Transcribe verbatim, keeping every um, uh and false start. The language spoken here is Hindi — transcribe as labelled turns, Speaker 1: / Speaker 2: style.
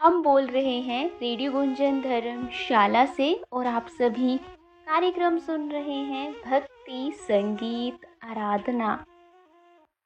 Speaker 1: हम बोल रहे हैं रेडियो गुंजन धर्मशाला से और आप सभी कार्यक्रम सुन रहे हैं भक्ति संगीत आराधना।